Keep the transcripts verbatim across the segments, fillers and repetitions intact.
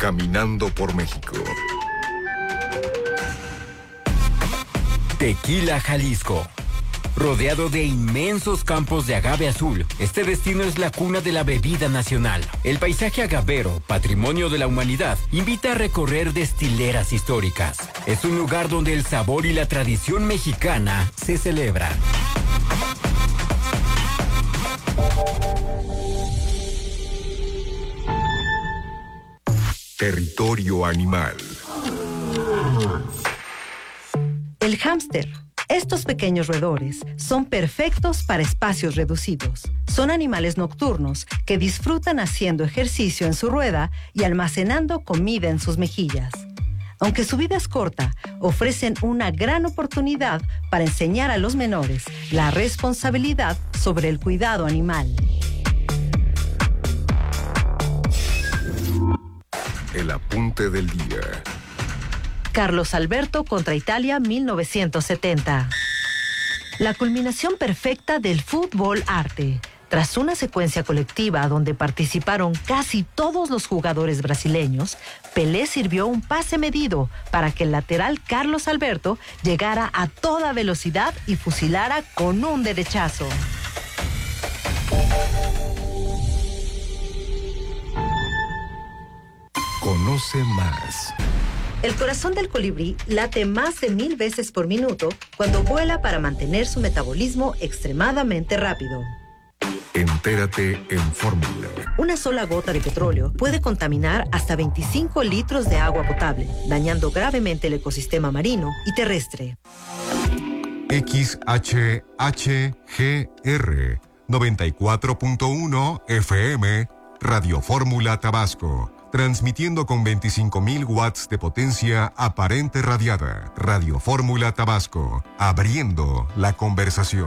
Caminando por México. Tequila, Jalisco. Rodeado de inmensos campos de agave azul, este destino es la cuna de la bebida nacional. El paisaje agavero, patrimonio de la humanidad, invita a recorrer destileras históricas. Es un lugar donde el sabor y la tradición mexicana se celebran. Territorio animal. El hámster. Estos pequeños roedores son perfectos para espacios reducidos. Son animales nocturnos que disfrutan haciendo ejercicio en su rueda y almacenando comida en sus mejillas. Aunque su vida es corta, ofrecen una gran oportunidad para enseñar a los menores la responsabilidad sobre el cuidado animal. El apunte del día. Carlos Alberto contra Italia mil novecientos setenta. La culminación perfecta del fútbol arte. Tras una secuencia colectiva donde participaron casi todos los jugadores brasileños, Pelé sirvió un pase medido para que el lateral Carlos Alberto llegara a toda velocidad y fusilara con un derechazo. Conoce más. El corazón del colibrí late más de mil veces por minuto cuando vuela para mantener su metabolismo extremadamente rápido. Entérate en Fórmula. Una sola gota de petróleo puede contaminar hasta veinticinco litros de agua potable, dañando gravemente el ecosistema marino y terrestre. X H H G R noventa y cuatro punto uno F M, Radio Fórmula Tabasco. Transmitiendo con veinticinco mil watts de potencia aparente radiada. Radio Fórmula Tabasco. Abriendo la conversación.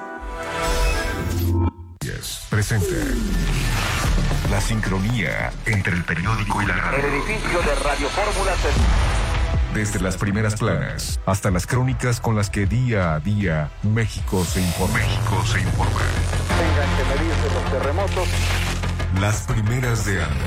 Yes. Presente. La sincronía entre el periódico y la radio. El edificio de Radio Fórmula se... Desde las primeras planas hasta las crónicas con las que día a día México se informa. México se informa. Tengan que medirse los terremotos. Las primeras de Anda.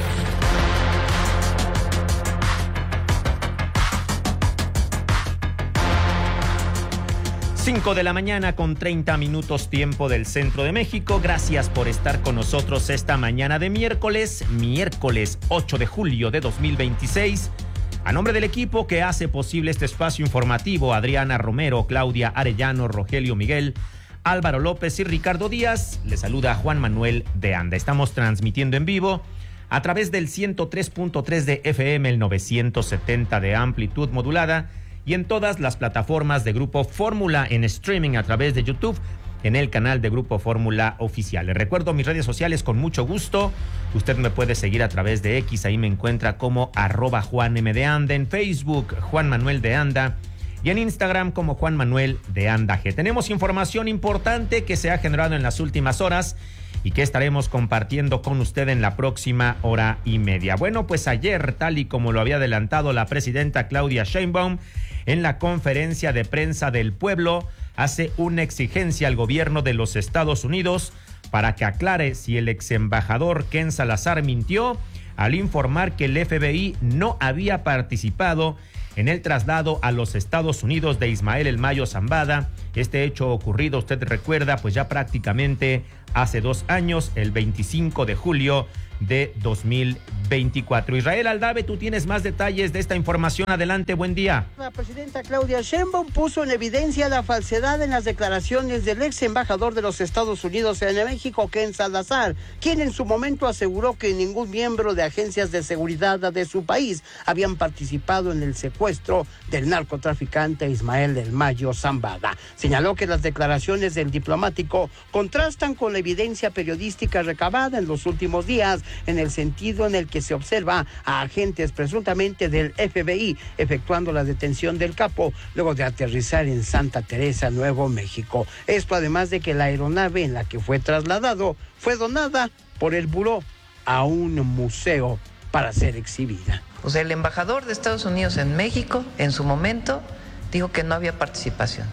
cinco de la mañana con treinta minutos tiempo del centro de México. Gracias por estar con nosotros esta mañana de miércoles, miércoles ocho de julio de dos mil veintiséis. A nombre del equipo que hace posible este espacio informativo, Adriana Romero, Claudia Arellano, Rogelio Miguel, Álvaro López y Ricardo Díaz, le saluda Juan Manuel de Anda. Estamos transmitiendo en vivo a través del ciento tres punto tres de F M, el novecientos setenta de amplitud modulada, y en todas las plataformas de Grupo Fórmula en streaming a través de YouTube, en el canal de Grupo Fórmula Oficial. Les recuerdo mis redes sociales con mucho gusto. Usted me puede seguir a través de X, ahí me encuentra como arroba Juan M de Anda, en Facebook Juan Manuel de Anda y en Instagram como Juan Manuel de Anda G. Tenemos información importante que se ha generado en las últimas horas y que estaremos compartiendo con usted en la próxima hora y media. Bueno, pues ayer, tal y como lo había adelantado la presidenta Claudia Sheinbaum, en la conferencia de prensa del pueblo, hace una exigencia al gobierno de los Estados Unidos para que aclare si el ex embajador Ken Salazar mintió al informar que el F B I no había participado en el traslado a los Estados Unidos de Ismael El Mayo Zambada. Este hecho ocurrido, usted recuerda, pues ya prácticamente hace dos años, el veinticinco de julio de dos mil veinticuatro. Israel Aldave, tú tienes más detalles de esta información. Adelante, buen día. La presidenta Claudia Sheinbaum puso en evidencia la falsedad en las declaraciones del ex embajador de los Estados Unidos en México, Ken Salazar, quien en su momento aseguró que ningún miembro de agencias de seguridad de su país habían participado en el secuestro del narcotraficante Ismael El Mayo Zambada. Señaló que las declaraciones del diplomático contrastan con la evidencia periodística recabada en los últimos días, en el sentido en el que se observa a agentes presuntamente del F B I efectuando la detención del capo luego de aterrizar en Santa Teresa, Nuevo México. Esto además de que la aeronave en la que fue trasladado fue donada por el buró a un museo para ser exhibida. O sea, el embajador de Estados Unidos en México, en su momento, dijo que no había participación.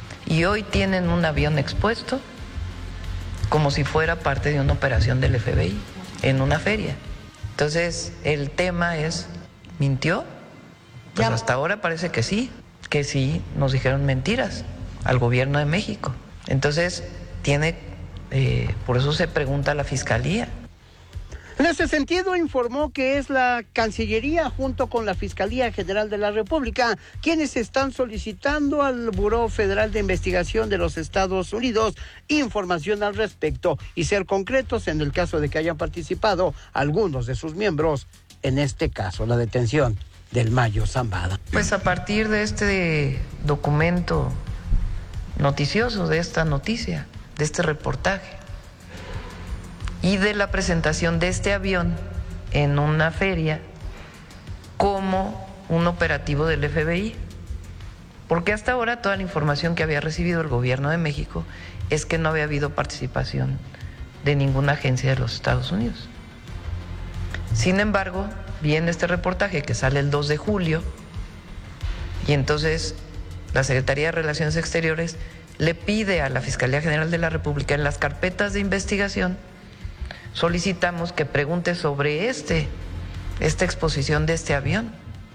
Y hoy tienen un avión expuesto como si fuera parte de una operación del F B I en una feria. Entonces, el tema es ¿Mintió? Pues Ya. hasta ahora parece que sí, que sí nos dijeron mentiras al gobierno de México. Entonces, tiene, eh, por eso se pregunta a la Fiscalía. En ese sentido, informó que es la Cancillería junto con la Fiscalía General de la República quienes están solicitando al Buró Federal de Investigación de los Estados Unidos información al respecto y ser concretos en el caso de que hayan participado algunos de sus miembros, en este caso la detención del Mayo Zambada. Pues a partir de este documento noticioso, de esta noticia, de este reportaje, y de la presentación de este avión en una feria como un operativo del F B I. Porque hasta ahora toda la información que había recibido el gobierno de México es que no había habido participación de ninguna agencia de los Estados Unidos. Sin embargo, viene este reportaje que sale el dos de julio y entonces la Secretaría de Relaciones Exteriores le pide a la Fiscalía General de la República en las carpetas de investigación, solicitamos que pregunte sobre este, esta exposición de este avión,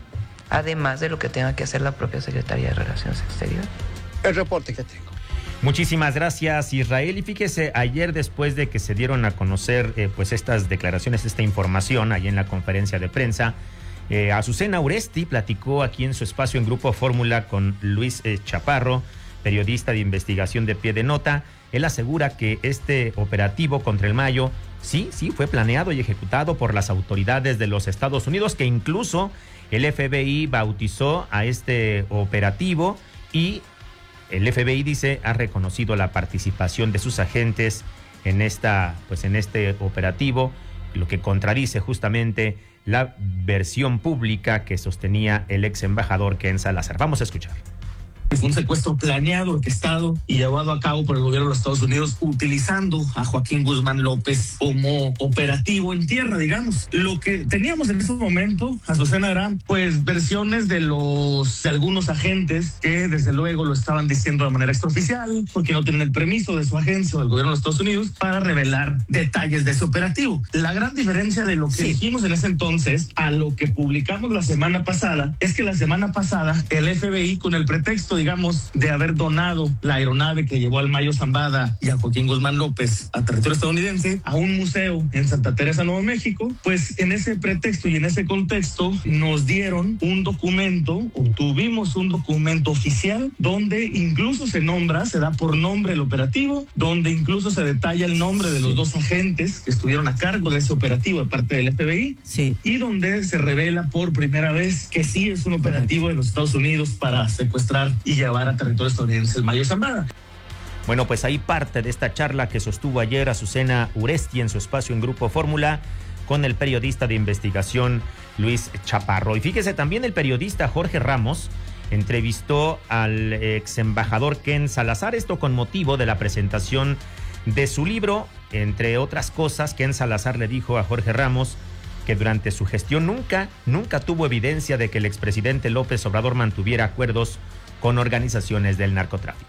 además de lo que tenga que hacer la propia Secretaría de Relaciones Exteriores. El reporte que tengo. Muchísimas gracias, Israel. Y fíjese, ayer después de que se dieron a conocer eh, pues estas declaraciones, esta información, ahí en la conferencia de prensa, eh, Azucena Uresti platicó aquí en su espacio en Grupo Fórmula con Luis eh, Chaparro, periodista de investigación de Pie de Nota. Él asegura que este operativo contra el Mayo sí, sí fue planeado y ejecutado por las autoridades de los Estados Unidos, que incluso el F B I bautizó a este operativo y el F B I dice ha reconocido la participación de sus agentes en esta, pues en este operativo, lo que contradice justamente la versión pública que sostenía el ex embajador Ken Salazar. Vamos a escuchar. Fue un secuestro planeado, orquestado y llevado a cabo por el gobierno de los Estados Unidos utilizando a Joaquín Guzmán López como operativo en tierra, digamos. Lo que teníamos en ese momento, Azucena, eran pues versiones de los de algunos agentes que desde luego lo estaban diciendo de manera extraoficial porque no tienen el permiso de su agencia o del gobierno de los Estados Unidos para revelar detalles de ese operativo. La gran diferencia de lo que sí. dijimos en ese entonces a lo que publicamos la semana pasada es que la semana pasada el F B I, con el pretexto digamos, de haber donado la aeronave que llevó al Mayo Zambada y a Joaquín Guzmán López a territorio estadounidense, a un museo en Santa Teresa, Nuevo México, pues en ese pretexto y en ese contexto nos dieron un documento, obtuvimos un documento oficial donde incluso se nombra, se da por nombre el operativo, donde incluso se detalla el nombre de los dos agentes que estuvieron a cargo de ese operativo de parte del F B I, sí. y donde se revela por primera vez que sí es un operativo de los Estados Unidos para secuestrar y llevar a territorio estadounidense el Mayo Zambada. Bueno, pues ahí parte de esta charla que sostuvo ayer Azucena Uresti en su espacio en Grupo Fórmula con el periodista de investigación Luis Chaparro. Y fíjese, también el periodista Jorge Ramos entrevistó al ex embajador Ken Salazar, esto con motivo de la presentación de su libro. Entre otras cosas, Ken Salazar le dijo a Jorge Ramos que durante su gestión nunca, nunca tuvo evidencia de que el expresidente López Obrador mantuviera acuerdos con organizaciones del narcotráfico.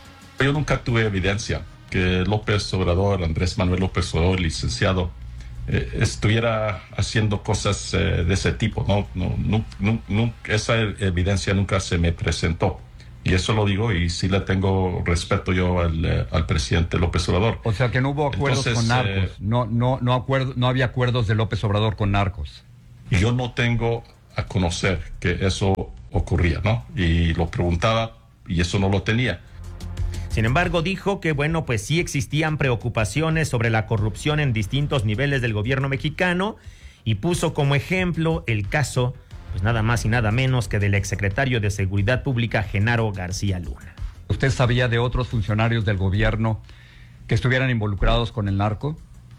Yo nunca tuve evidencia que López Obrador, Andrés Manuel López Obrador, licenciado, eh, estuviera haciendo cosas eh, de ese tipo. No, no, no, no, no, esa evidencia nunca se me presentó. Y eso lo digo y sí le tengo respeto yo al, eh, al presidente López Obrador. O sea que no hubo acuerdos Entonces, con narcos, eh, no, no, no, acuerdo, no había acuerdos de López Obrador con narcos. Yo no tengo a conocer que eso ocurría, ¿no? Y lo preguntaba y eso no lo tenía. Sin embargo, dijo que, bueno, pues sí existían preocupaciones sobre la corrupción en distintos niveles del gobierno mexicano y puso como ejemplo el caso, pues nada más y nada menos que del exsecretario de Seguridad Pública, Genaro García Luna. ¿Usted sabía de otros funcionarios del gobierno que estuvieran involucrados con el narco?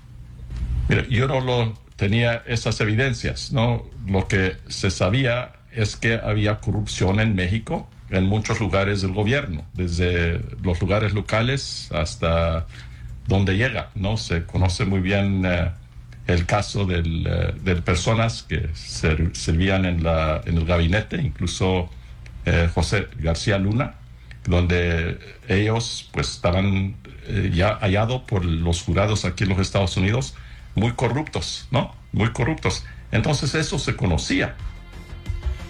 Mira, yo no lo tenía esas evidencias, ¿no? Lo que se sabía es que había corrupción en México, en muchos lugares del gobierno, desde los lugares locales hasta donde llega, ¿no? Se conoce muy bien eh, el caso del, eh, de personas que ser, servían en, la, en el gabinete, incluso eh, José García Luna, donde ellos pues estaban eh, ya hallados por los jurados aquí en los Estados Unidos muy corruptos, ¿no? Muy corruptos. Entonces eso se conocía.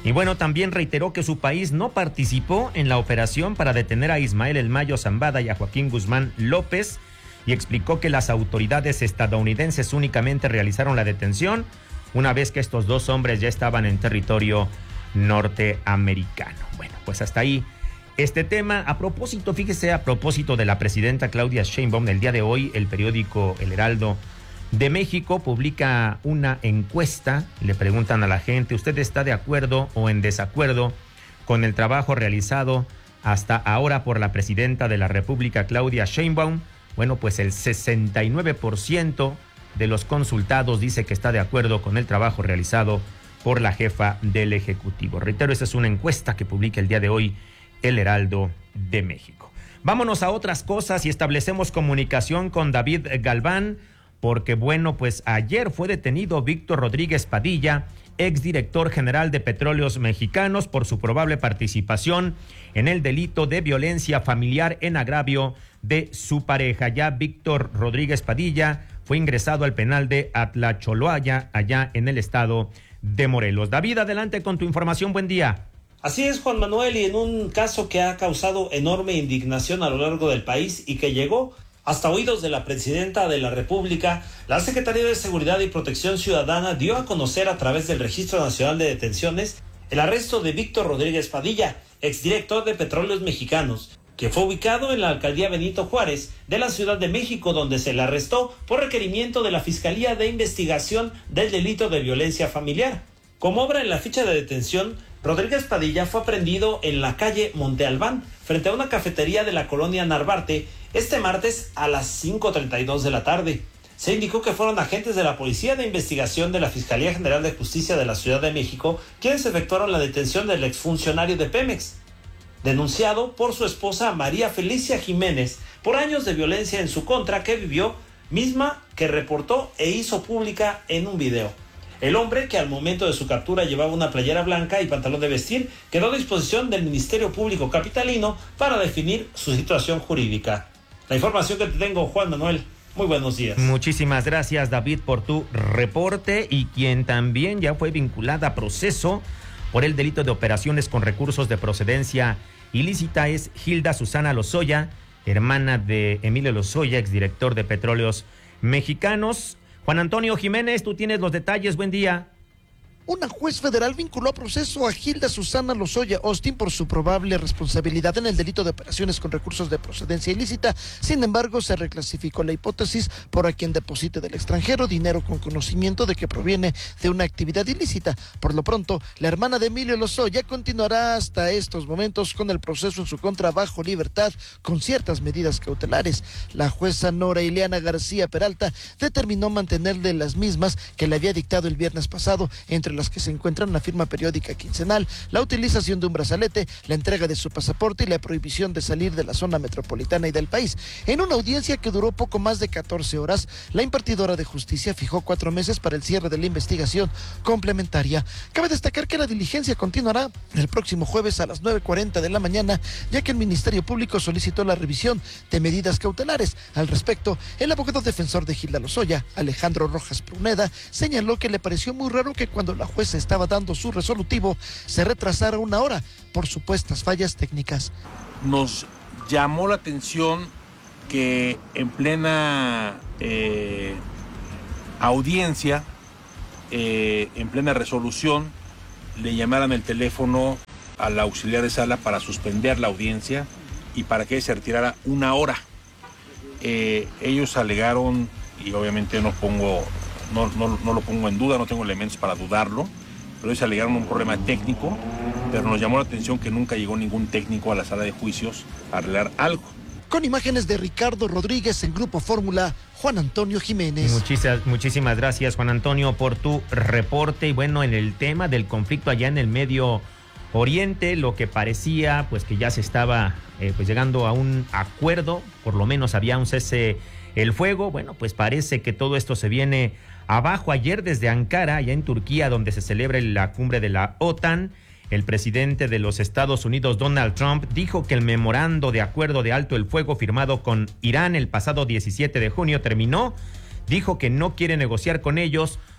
Y bueno, también reiteró que su país no participó en la operación para detener a Ismael El Mayo Zambada y a Joaquín Guzmán López, y explicó que las autoridades estadounidenses únicamente realizaron la detención una vez que estos dos hombres ya estaban en territorio norteamericano. Bueno, pues hasta ahí este tema. A propósito, fíjese, a propósito de la presidenta Claudia Sheinbaum, el día de hoy el periódico El Heraldo de México publica una encuesta. Le preguntan a la gente, ¿usted está de acuerdo o en desacuerdo con el trabajo realizado hasta ahora por la presidenta de la República, Claudia Sheinbaum? Bueno, pues el sesenta y nueve por ciento de los consultados dice que está de acuerdo con el trabajo realizado por la jefa del Ejecutivo. Reitero, esta es una encuesta que publica el día de hoy El Heraldo de México. Vámonos a otras cosas y establecemos comunicación con David Galván, porque bueno, pues ayer fue detenido Víctor Rodríguez Padilla, exdirector general de Petróleos Mexicanos, por su probable participación en el delito de violencia familiar en agravio de su pareja. Ya Víctor Rodríguez Padilla fue ingresado al penal de Atlacholoaya, allá en el estado de Morelos. David, adelante con tu información. Buen día. Así es, Juan Manuel, y en un caso que ha causado enorme indignación a lo largo del país y que llegó hasta oídos de la presidenta de la República, la Secretaría de Seguridad y Protección Ciudadana dio a conocer a través del Registro Nacional de Detenciones el arresto de Víctor Rodríguez Padilla, exdirector de Petróleos Mexicanos, que fue ubicado en la alcaldía Benito Juárez de la Ciudad de México, donde se le arrestó por requerimiento de la Fiscalía de Investigación del Delito de Violencia Familiar. Como obra en la ficha de detención, Rodríguez Padilla fue aprehendido en la calle Monte Albán, frente a una cafetería de la colonia Narvarte, este martes a las cinco treinta y dos de la tarde. Se indicó que fueron agentes de la Policía de Investigación de la Fiscalía General de Justicia de la Ciudad de México quienes efectuaron la detención del exfuncionario de Pemex, denunciado por su esposa María Felicia Jiménez por años de violencia en su contra que vivió, misma que reportó e hizo pública en un video. El hombre, que al momento de su captura llevaba una playera blanca y pantalón de vestir, quedó a disposición del Ministerio Público Capitalino para definir su situación jurídica. La información que te tengo, Juan Manuel. Muy buenos días. Muchísimas gracias, David, por tu reporte. Y quien también ya fue vinculada a proceso por el delito de operaciones con recursos de procedencia ilícita es Hilda Susana Lozoya, hermana de Emilio Lozoya, exdirector de Petróleos Mexicanos. Juan Antonio Jiménez, tú tienes los detalles. Buen día. Una juez federal vinculó a proceso a Hilda Susana Lozoya Austin por su probable responsabilidad en el delito de operaciones con recursos de procedencia ilícita. Sin embargo, se reclasificó la hipótesis por a quien deposite del extranjero dinero con conocimiento de que proviene de una actividad ilícita. Por lo pronto, la hermana de Emilio Lozoya continuará hasta estos momentos con el proceso en su contra bajo libertad con ciertas medidas cautelares. La jueza Nora Ileana García Peralta determinó mantenerle las mismas que le había dictado el viernes pasado, entre las que se encuentran la firma periódica quincenal, la utilización de un brazalete, la entrega de su pasaporte y la prohibición de salir de la zona metropolitana y del país. En una audiencia que duró poco más de catorce horas, la impartidora de justicia fijó cuatro meses para el cierre de la investigación complementaria. Cabe destacar que la diligencia continuará el próximo jueves a las nueve cuarenta de la mañana, ya que el Ministerio Público solicitó la revisión de medidas cautelares. Al respecto, el abogado defensor de Hilda Lozoya, Alejandro Rojas Pruneda, señaló que le pareció muy raro que cuando la juez estaba dando su resolutivo se retrasara una hora por supuestas fallas técnicas. Nos llamó la atención que en plena eh, audiencia, eh, en plena resolución, le llamaran el teléfono al auxiliar de sala para suspender la audiencia y para que se retirara una hora. Eh, ellos alegaron, y obviamente no pongo... No, no, no lo pongo en duda, no tengo elementos para dudarlo, pero ellos alegaron un problema técnico, pero nos llamó la atención que nunca llegó ningún técnico a la sala de juicios a arreglar algo. Con imágenes de Ricardo Rodríguez en Grupo Fórmula, Juan Antonio Jiménez. Muchísimas, muchísimas gracias, Juan Antonio, por tu reporte. Y bueno, en el tema del conflicto allá en el Medio Oriente, lo que parecía pues que ya se estaba eh, pues llegando a un acuerdo, por lo menos había un cese el fuego. Bueno, pues parece que todo esto se viene abajo. Ayer desde Ankara, allá en Turquía, donde se celebra la cumbre de la OTAN, el presidente de los Estados Unidos, Donald Trump, dijo que el memorando de acuerdo de alto el fuego firmado con Irán el pasado diecisiete de junio terminó. Dijo que no quiere negociar con ellos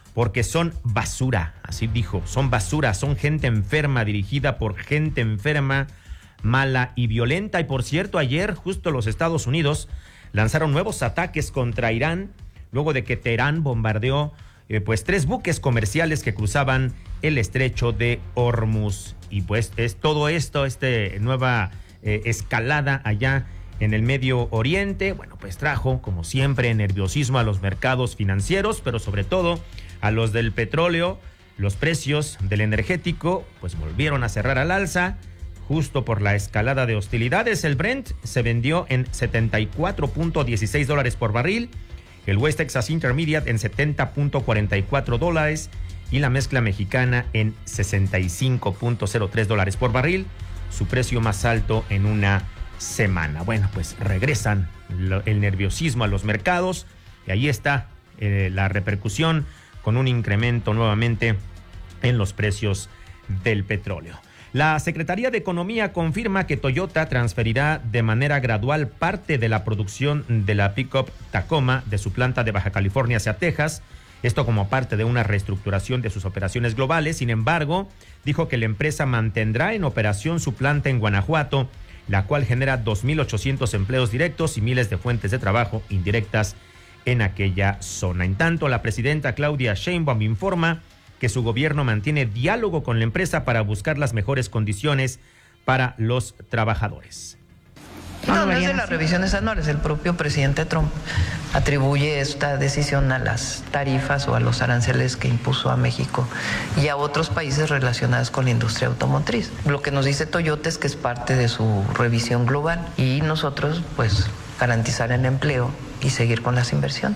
porque son basura, así dijo, son basura, son gente enferma, dirigida por gente enferma, mala y violenta. Y por cierto, ayer justo los Estados Unidos lanzaron nuevos ataques contra Irán, luego de que Teherán bombardeó eh, pues tres buques comerciales que cruzaban el estrecho de Hormuz. Y pues es todo esto, este nueva eh, escalada allá en el Medio Oriente, bueno, pues trajo, como siempre, nerviosismo a los mercados financieros, pero sobre todo a los del petróleo. Los precios del energético, pues volvieron a cerrar al alza, justo por la escalada de hostilidades. El Brent se vendió en setenta y cuatro punto dieciséis dólares por barril, el West Texas Intermediate en setenta punto cuarenta y cuatro dólares y la mezcla mexicana en sesenta y cinco punto cero tres dólares por barril, su precio más alto en una semana. Bueno, pues regresan lo, el nerviosismo a los mercados y ahí está eh, la repercusión con un incremento nuevamente en los precios del petróleo. La Secretaría de Economía confirma que Toyota transferirá de manera gradual parte de la producción de la pick-up Tacoma de su planta de Baja California hacia Texas, esto como parte de una reestructuración de sus operaciones globales. Sin embargo, dijo que la empresa mantendrá en operación su planta en Guanajuato, la cual genera dos mil ochocientos empleos directos y miles de fuentes de trabajo indirectas en aquella zona. En tanto, la presidenta Claudia Sheinbaum informa que su gobierno mantiene diálogo con la empresa para buscar las mejores condiciones para los trabajadores. No, no es de las revisiones anuales. El propio presidente Trump atribuye esta decisión a las tarifas o a los aranceles que impuso a México y a otros países relacionados con la industria automotriz. Lo que nos dice Toyota es que es parte de su revisión global y nosotros, pues, garantizar el empleo y seguir con las inversiones.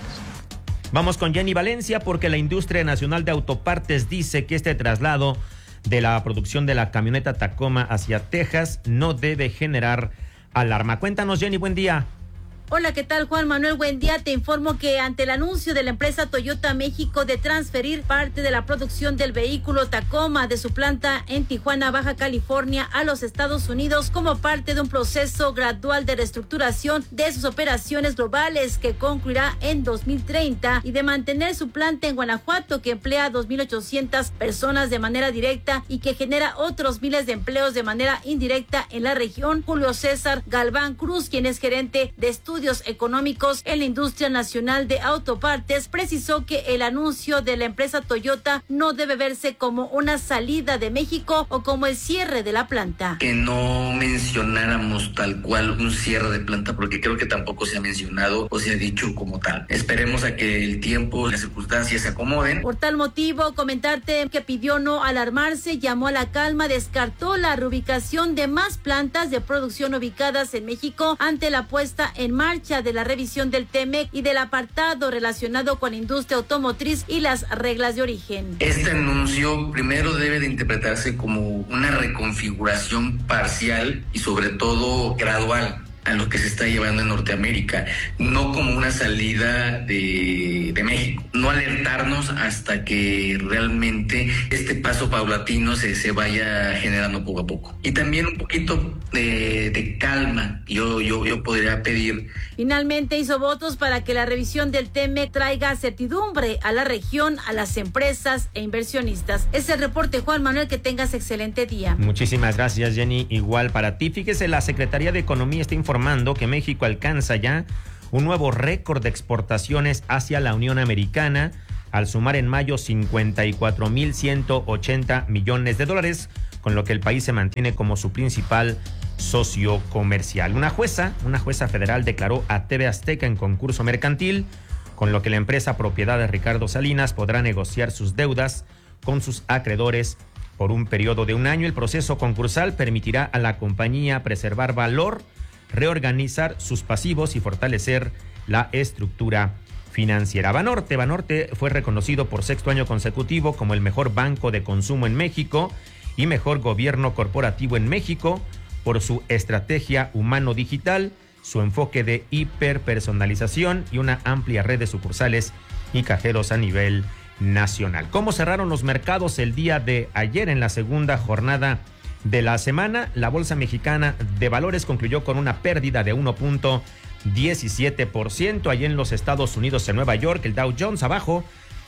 Vamos con Jenny Valencia, porque la Industria Nacional de Autopartes dice que este traslado de la producción de la camioneta Tacoma hacia Texas no debe generar alarma. Cuéntanos, Jenny, buen día. Hola, ¿qué tal, Juan Manuel? Buen día. Te informo que ante el anuncio de la empresa Toyota México de transferir parte de la producción del vehículo Tacoma de su planta en Tijuana, Baja California, a los Estados Unidos como parte de un proceso gradual de reestructuración de sus operaciones globales que concluirá en dos mil treinta, y de mantener su planta en Guanajuato, que emplea a dos mil ochocientas personas de manera directa y que genera otros miles de empleos de manera indirecta en la región. Julio César Galván Cruz, quien es gerente de estudios económicos en la Industria Nacional de Autopartes, precisó que el anuncio de la empresa Toyota no debe verse como una salida de México o como el cierre de la planta. Que no mencionáramos tal cual un cierre de planta, porque creo que tampoco se ha mencionado o se ha dicho como tal. Esperemos a que el tiempo y las circunstancias se acomoden. Por tal motivo, comentarte que pidió no alarmarse, llamó a la calma, descartó la reubicación de más plantas de producción ubicadas en México ante la puesta en marcha marcha de la revisión del T M E C y del apartado relacionado con la industria automotriz y las reglas de origen. Este anuncio primero debe de interpretarse como una reconfiguración parcial y sobre todo gradual a lo que se está llevando en Norteamérica, no como una salida de, de México, no alertarnos hasta que realmente este paso paulatino se, se vaya generando poco a poco. Y también un poquito de, de calma, yo, yo, yo podría pedir. Finalmente hizo votos para que la revisión del T M E C traiga certidumbre a la región, a las empresas e inversionistas. Es el reporte, Juan Manuel, que tengas excelente día. Muchísimas gracias, Jenny, igual para ti. Fíjese, la Secretaría de Economía está informando que México alcanza ya un nuevo récord de exportaciones hacia la Unión Americana, al sumar en mayo cincuenta y cuatro mil ciento ochenta millones de dólares, con lo que el país se mantiene como su principal socio comercial. Una jueza, una jueza federal declaró a T V Azteca en concurso mercantil, con lo que la empresa propiedad de Ricardo Salinas podrá negociar sus deudas con sus acreedores por un periodo de un año. El proceso concursal permitirá a la compañía preservar valor, reorganizar sus pasivos y fortalecer la estructura financiera. Banorte, Banorte fue reconocido por sexto año consecutivo como el mejor banco de consumo en México y mejor gobierno corporativo en México por su estrategia humano-digital, su enfoque de hiperpersonalización y una amplia red de sucursales y cajeros a nivel nacional. ¿Cómo cerraron los mercados el día de ayer en la segunda jornada de la semana? La Bolsa Mexicana de Valores concluyó con una pérdida de uno punto diecisiete por ciento. Allí en los Estados Unidos, en Nueva York, el Dow Jones abajo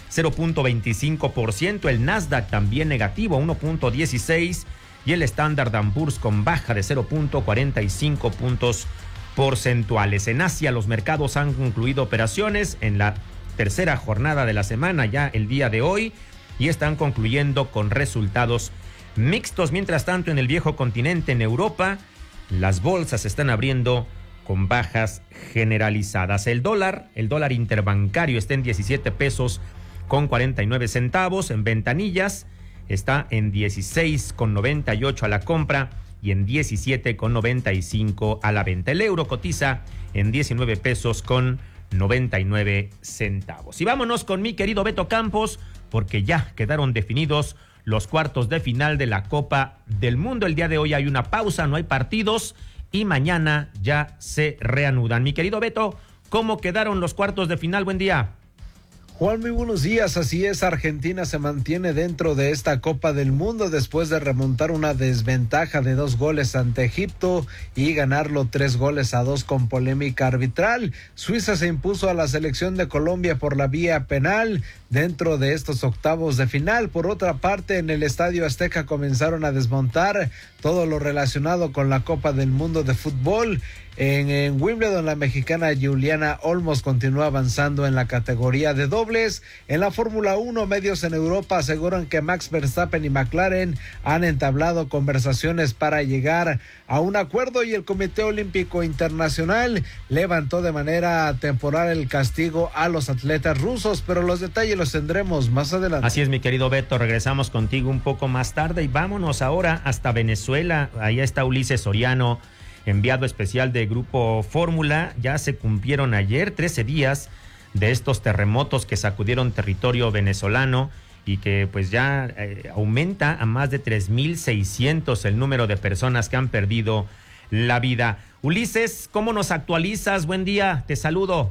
cero punto veinticinco por ciento, el Nasdaq también negativo, uno punto dieciséis por ciento, y el Standard and Poor's con baja de cero punto cuarenta y cinco puntos porcentuales. En Asia, los mercados han concluido operaciones en la tercera jornada de la semana, ya el día de hoy, y están concluyendo con resultados mixtos. Mientras tanto, en el viejo continente, en Europa, las bolsas están abriendo con bajas generalizadas. El dólar, el dólar interbancario está en diecisiete pesos con cuarenta y nueve centavos. En ventanillas está en dieciséis con noventa y ocho a la compra y en diecisiete con noventa y cinco a la venta. El euro cotiza en diecinueve pesos con noventa y nueve centavos. Y vámonos con mi querido Beto Campos, porque ya quedaron definidos los cuartos de final de la Copa del Mundo. El día de hoy hay una pausa, no hay partidos, y mañana ya se reanudan. Mi querido Beto, ¿cómo quedaron los cuartos de final? Buen día. Juan, muy buenos días. Así es, Argentina se mantiene dentro de esta Copa del Mundo después de remontar una desventaja de dos goles ante Egipto y ganarlo tres goles a dos con polémica arbitral. Suiza se impuso a la selección de Colombia por la vía penal dentro de estos octavos de final. Por otra parte, en el Estadio Azteca comenzaron a desmontar todo lo relacionado con la Copa del Mundo de fútbol. En, en Wimbledon, la mexicana Juliana Olmos continúa avanzando en la categoría de dobles. En la Fórmula uno, medios en Europa aseguran que Max Verstappen y McLaren han entablado conversaciones para llegar a un acuerdo, y el Comité Olímpico Internacional levantó de manera temporal el castigo a los atletas rusos, pero los detalles los tendremos más adelante. Así es, mi querido Beto, regresamos contigo un poco más tarde y vámonos ahora hasta Venezuela. Ahí está Ulises Soriano, enviado especial de Grupo Fórmula. Ya se cumplieron ayer trece días de estos terremotos que sacudieron territorio venezolano y que pues ya eh, aumenta a más de tres mil seiscientos el número de personas que han perdido la vida. Ulises, ¿cómo nos actualizas? Buen día, te saludo.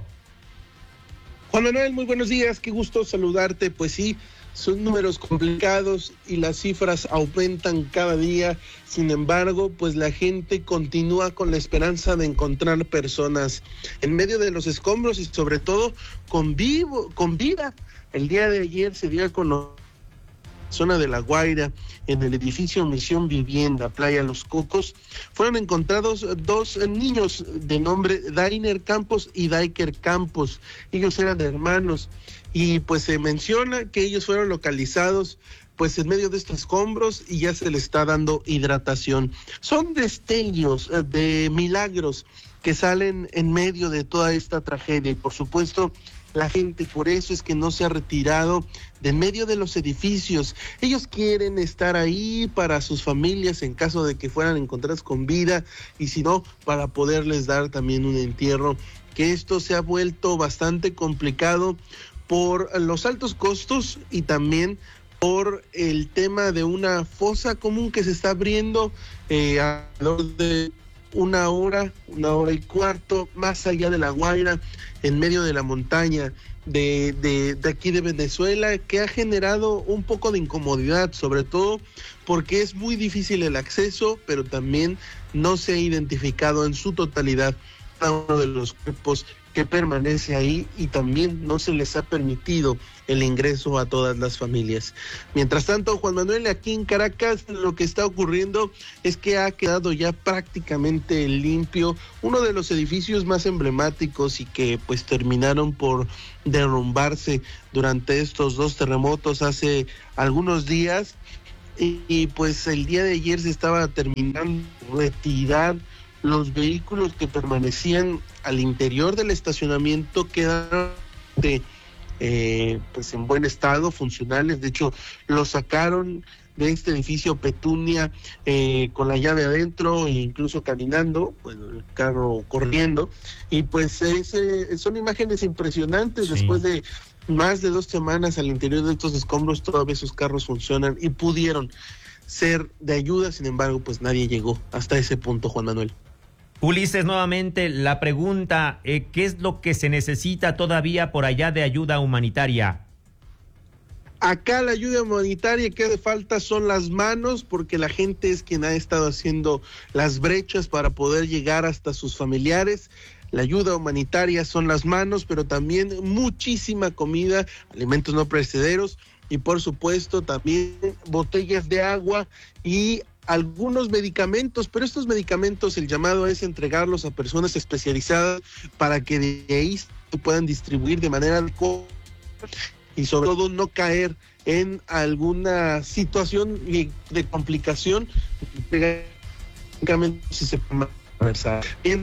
Juan Manuel, muy buenos días, qué gusto saludarte. Pues sí, son números complicados y las cifras aumentan cada día. Sin embargo, pues la gente continúa con la esperanza de encontrar personas en medio de los escombros y sobre todo con vivo, con vida. El día de ayer se dio a conocer zona de La Guaira, en el edificio Misión Vivienda, Playa Los Cocos, fueron encontrados dos niños de nombre Dainer Campos y Daiker Campos. Ellos eran hermanos y pues se menciona que ellos fueron localizados pues en medio de estos escombros y ya se les está dando hidratación. Son destellos de milagros que salen en medio de toda esta tragedia y por supuesto la gente por eso es que no se ha retirado de en medio de los edificios. Ellos quieren estar ahí para sus familias en caso de que fueran encontradas con vida y si no, para poderles dar también un entierro, que esto se ha vuelto bastante complicado por los altos costos y también por el tema de una fosa común que se está abriendo eh, alrededor de una hora, una hora y cuarto, más allá de La Guaira, en medio de la montaña de, de, de aquí de Venezuela, que ha generado un poco de incomodidad, sobre todo porque es muy difícil el acceso, pero también no se ha identificado en su totalidad a uno de los cuerpos que permanece ahí y también no se les ha permitido el ingreso a todas las familias. Mientras tanto, Juan Manuel, aquí en Caracas lo que está ocurriendo es que ha quedado ya prácticamente limpio uno de los edificios más emblemáticos y que pues terminaron por derrumbarse durante estos dos terremotos hace algunos días y, y pues el día de ayer se estaba terminando de retirar los vehículos que permanecían al interior del estacionamiento. Quedaron de, eh, pues en buen estado, funcionales. De hecho, los sacaron de este edificio Petunia eh, con la llave adentro e incluso caminando, bueno, el carro corriendo. Y pues ese, son imágenes impresionantes. Sí. Después de más de dos semanas al interior de estos escombros, todavía sus carros funcionan y pudieron ser de ayuda. Sin embargo, pues nadie llegó hasta ese punto, Juan Manuel. Ulises, nuevamente la pregunta, eh, ¿qué es lo que se necesita todavía por allá de ayuda humanitaria? Acá la ayuda humanitaria que hace falta son las manos, porque la gente es quien ha estado haciendo las brechas para poder llegar hasta sus familiares. La ayuda humanitaria son las manos, pero también muchísima comida, alimentos no perecederos y por supuesto también botellas de agua y algunos medicamentos, pero estos medicamentos el llamado es entregarlos a personas especializadas para que de ahí se puedan distribuir de manera adecuada y sobre todo no caer en alguna situación de complicación, si se puede conversar.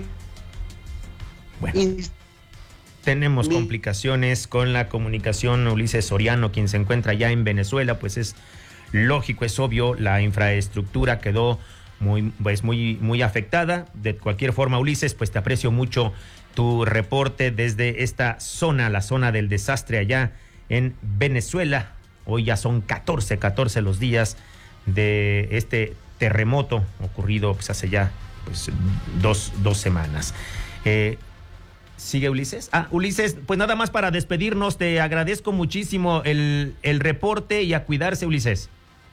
Bueno, tenemos complicaciones con la comunicación. Ulises Soriano, quien se encuentra ya en Venezuela, pues es lógico, es obvio, la infraestructura quedó muy, pues muy, muy afectada. De cualquier forma, Ulises, pues te aprecio mucho tu reporte desde esta zona, la zona del desastre allá en Venezuela. Hoy ya son catorce, catorce los días de este terremoto ocurrido pues hace ya pues dos, dos semanas. Eh, ¿Sigue Ulises? Ah, Ulises, pues nada más para despedirnos, te agradezco muchísimo el, el reporte y a cuidarse, Ulises.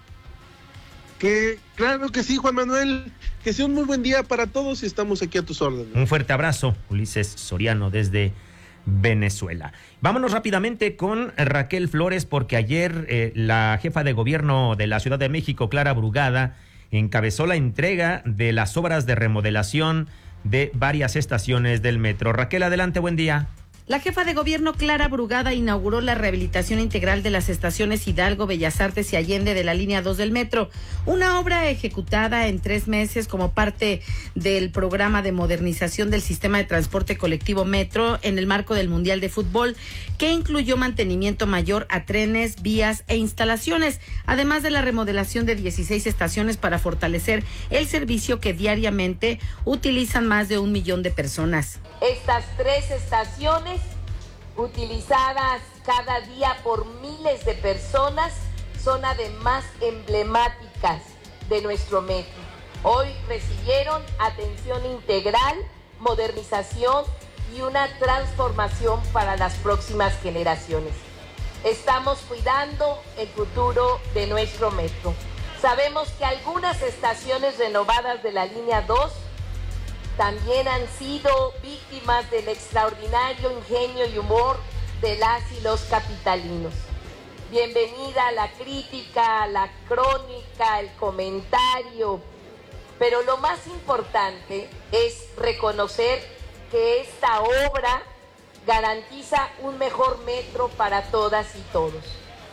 Que claro que sí, Juan Manuel, que sea un muy buen día para todos y estamos aquí a tus órdenes. Un fuerte abrazo, Ulises Soriano desde Venezuela. Vámonos rápidamente con Raquel Flores, porque ayer eh, la jefa de gobierno de la Ciudad de México, Clara Brugada, encabezó la entrega de las obras de remodelación de varias estaciones del metro. Raquel, adelante, buen día. La jefa de gobierno Clara Brugada inauguró la rehabilitación integral de las estaciones Hidalgo, Bellas Artes y Allende de la línea dos del metro, una obra ejecutada en tres meses como parte del programa de modernización del sistema de transporte colectivo metro en el marco del Mundial de Fútbol, que incluyó mantenimiento mayor a trenes, vías e instalaciones, además de la remodelación de dieciséis estaciones para fortalecer el servicio que diariamente utilizan más de un millón de personas. Estas tres estaciones, utilizadas cada día por miles de personas, son además emblemáticas de nuestro metro. Hoy recibieron atención integral, modernización y una transformación para las próximas generaciones. Estamos cuidando el futuro de nuestro metro. Sabemos que algunas estaciones renovadas de la línea dos también han sido víctimas del extraordinario ingenio y humor de las y los capitalinos. Bienvenida a la crítica, a la crónica, el comentario, pero lo más importante es reconocer que esta obra garantiza un mejor metro para todas y todos.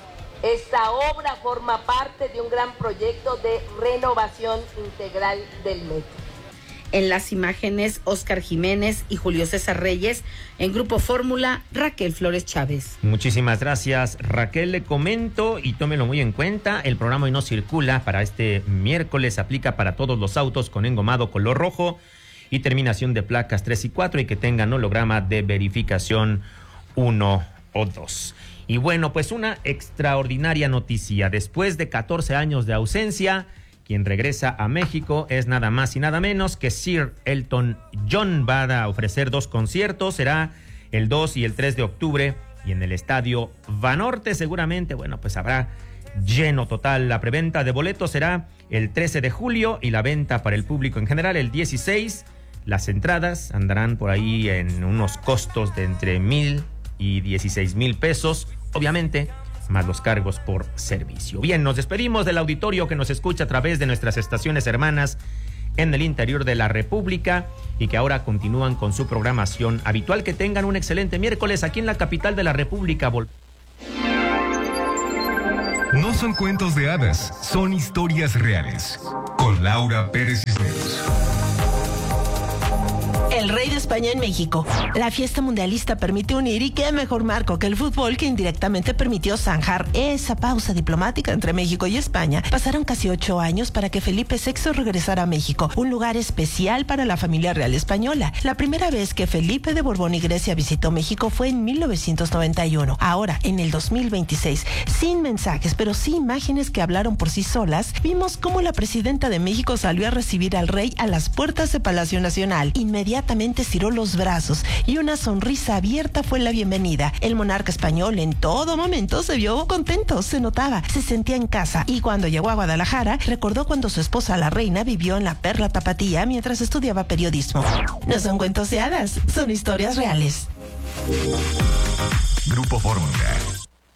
Esta obra forma parte de un gran proyecto de renovación integral del metro. En las imágenes, Óscar Jiménez y Julio César Reyes. En Grupo Fórmula, Raquel Flores Chávez. Muchísimas gracias, Raquel. Le comento y tómelo muy en cuenta, el programa Hoy No Circula para este miércoles aplica para todos los autos con engomado color rojo y terminación de placas tres y cuatro y que tengan holograma de verificación uno o dos. Y bueno, pues una extraordinaria noticia. Después de catorce años de ausencia, quien regresa a México es nada más y nada menos que Sir Elton John. Va a ofrecer dos conciertos, será el dos y el tres de octubre y en el Estadio Banorte seguramente, bueno, pues habrá lleno total. La preventa de boletos será el trece de julio y la venta para el público en general el dieciséis. Las entradas andarán por ahí en unos costos de entre mil y dieciséis mil pesos, obviamente más los cargos por servicio. Bien, nos despedimos del auditorio que nos escucha a través de nuestras estaciones hermanas en el interior de la República y que ahora continúan con su programación habitual. Que tengan un excelente miércoles aquí en la capital de la República. Vol- No son cuentos de hadas, son historias reales. Con Laura Pérez Cisneros. El rey de España en México. La fiesta mundialista permite unir y qué mejor marco que el fútbol que indirectamente permitió zanjar esa pausa diplomática entre México y España. Pasaron casi ocho años para que Felipe sexto regresara a México, un lugar especial para la familia real española. La primera vez que Felipe de Borbón y Grecia visitó México fue en mil novecientos noventa y uno. Ahora, en el dos mil veintiséis, sin mensajes, pero sí imágenes que hablaron por sí solas, vimos cómo la presidenta de México salió a recibir al rey a las puertas de Palacio Nacional. Inmediatamente inmediatamente estiró los brazos y una sonrisa abierta fue la bienvenida. El monarca español en todo momento se vio contento, se notaba, se sentía en casa, y cuando llegó a Guadalajara recordó cuando su esposa la reina vivió en la Perla Tapatía mientras estudiaba periodismo. No son cuentos de hadas, son historias reales. Grupo Fórmula.